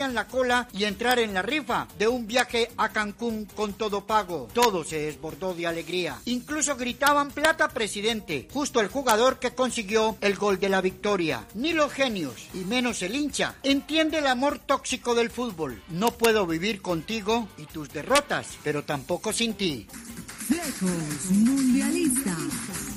hicieran la cola y entrar en la rifa de un viaje a Cancún con todo pago. Todo se desbordó de alegría. Incluso gritaban plata presidente, justo el jugador que consiguió el gol de la victoria. Ni los genios, y menos el hincha, entiende el amor tóxico del fútbol. No puedo vivir contigo y tus derrotas, pero tampoco sin ti. Flecos Mundialista.